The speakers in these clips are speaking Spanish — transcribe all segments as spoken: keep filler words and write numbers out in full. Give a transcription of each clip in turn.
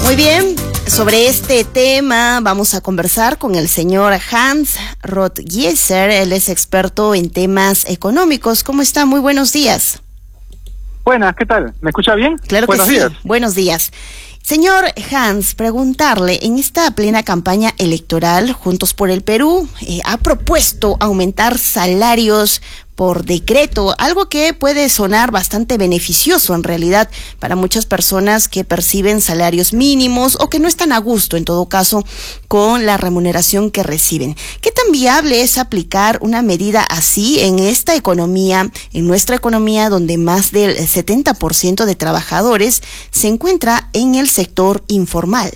Muy bien, sobre este tema vamos a conversar con el señor Hans Rothgieser. Él es experto en temas económicos. ¿Cómo está? Muy buenos días. Buenas, ¿qué tal? ¿Me escucha bien? Claro que Buenos sí. días. Buenos días. Señor Hans, preguntarle, en esta plena campaña electoral, Juntos por el Perú eh, ha propuesto aumentar salarios por decreto, algo que puede sonar bastante beneficioso en realidad para muchas personas que perciben salarios mínimos o que no están a gusto, en todo caso, con la remuneración que reciben. ¿Qué tan viable es aplicar una medida así en esta economía, en nuestra economía, donde más del setenta por ciento de trabajadores se encuentra en el sector informal?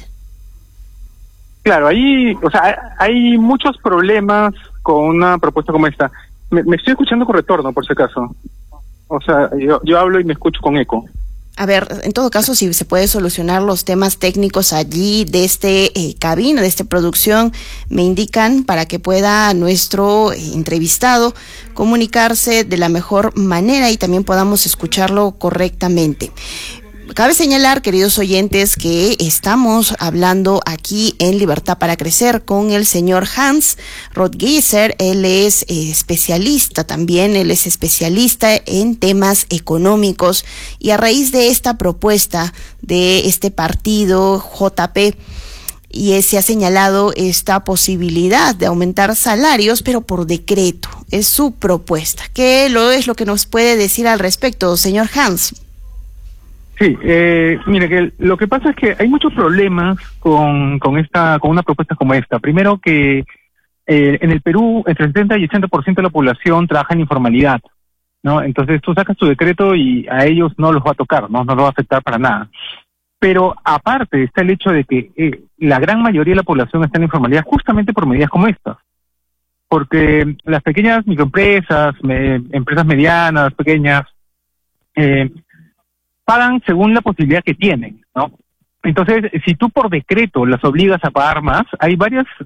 Claro, ahí, o sea, hay muchos problemas con una propuesta como esta. Me, me estoy escuchando con retorno, por si acaso. O sea, yo, yo hablo y me escucho con eco. A ver, en todo caso, si se puede solucionar los temas técnicos allí de este eh, cabina, de esta producción, me indican para que pueda nuestro eh, entrevistado comunicarse de la mejor manera y también podamos escucharlo correctamente. Cabe señalar, queridos oyentes, que estamos hablando aquí en Libertad para Crecer con el señor Hans Rothgieser. Él es eh, especialista también, él es especialista en temas económicos y a raíz de esta propuesta de este partido J P, y se ha señalado esta posibilidad de aumentar salarios, pero por decreto. Es su propuesta. ¿Qué lo es lo que nos puede decir al respecto, señor Hans? Sí, eh, mire, que lo que pasa es que hay muchos problemas con, con esta, con una propuesta como esta. Primero que eh, en el Perú entre el setenta y ochenta por ciento de la población trabaja en informalidad, ¿no? Entonces tú sacas tu decreto y a ellos no los va a tocar, no, no los va a afectar para nada. Pero aparte está el hecho de que eh, la gran mayoría de la población está en informalidad justamente por medidas como estas. Porque las pequeñas microempresas, me, empresas medianas, pequeñas, eh, pagan según la posibilidad que tienen, ¿no? Entonces, si tú por decreto las obligas a pagar más, hay varias